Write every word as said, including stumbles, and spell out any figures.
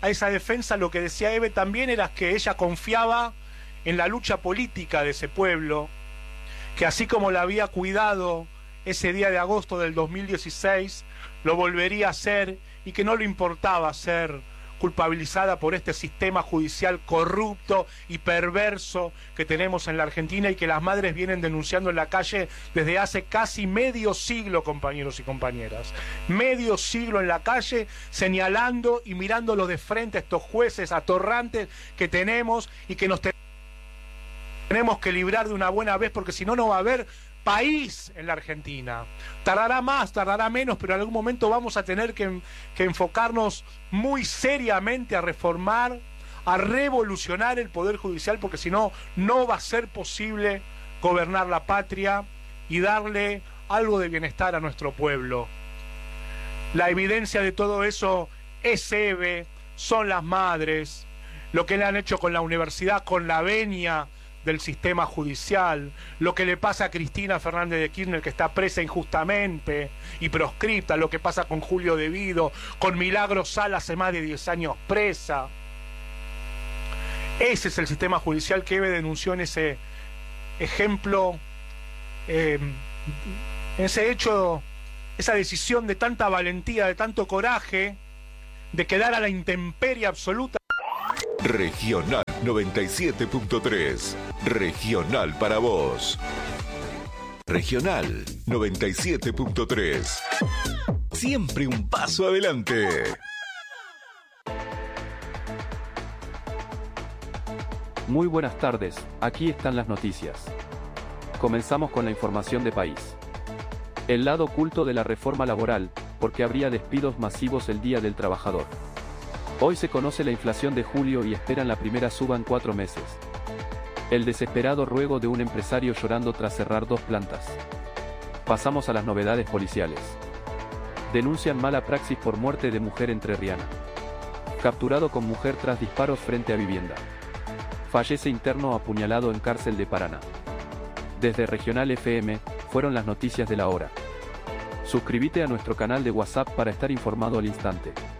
a esa defensa, lo que decía Eve también era que ella confiaba en la lucha política de ese pueblo, que así como la había cuidado ese día de agosto del dos mil dieciséis, lo volvería a hacer, y que no le importaba ser culpabilizada por este sistema judicial corrupto y perverso que tenemos en la Argentina, y que las madres vienen denunciando en la calle desde hace casi medio siglo, compañeros y compañeras. Medio siglo en la calle, señalando y mirándolo de frente a estos jueces atorrantes que tenemos y que nos tenemos que librar de una buena vez, porque si no, no va a haber país en la Argentina. Tardará más, tardará menos, pero en algún momento vamos a tener que, que enfocarnos muy seriamente a reformar, a revolucionar el Poder Judicial, porque si no, no va a ser posible gobernar la patria y darle algo de bienestar a nuestro pueblo. La evidencia de todo eso es Eve, son las madres, lo que le han hecho con la universidad, con la venia del sistema judicial, lo que le pasa a Cristina Fernández de Kirchner, que está presa injustamente y proscripta, lo que pasa con Julio De Vido, con Milagros Sala hace más de diez años presa. Ese es el sistema judicial que Eve denunció en ese ejemplo, eh, en ese hecho, esa decisión de tanta valentía, de tanto coraje, de quedar a la intemperie absoluta. Regional noventa y siete punto tres. Regional para vos. Regional noventa y siete punto tres. Siempre un paso adelante. Muy buenas tardes, aquí están las noticias. Comenzamos con la información de país. El lado oculto de la reforma laboral, porque habría despidos masivos el Día del Trabajador. Hoy se conoce la inflación de julio y esperan la primera suba en cuatro meses. El desesperado ruego de un empresario llorando tras cerrar dos plantas. Pasamos a las novedades policiales. Denuncian mala praxis por muerte de mujer entrerriana. Capturado con mujer tras disparos frente a vivienda. Fallece interno apuñalado en cárcel de Paraná. Desde Regional F M, fueron las noticias de la hora. Suscríbete a nuestro canal de WhatsApp para estar informado al instante.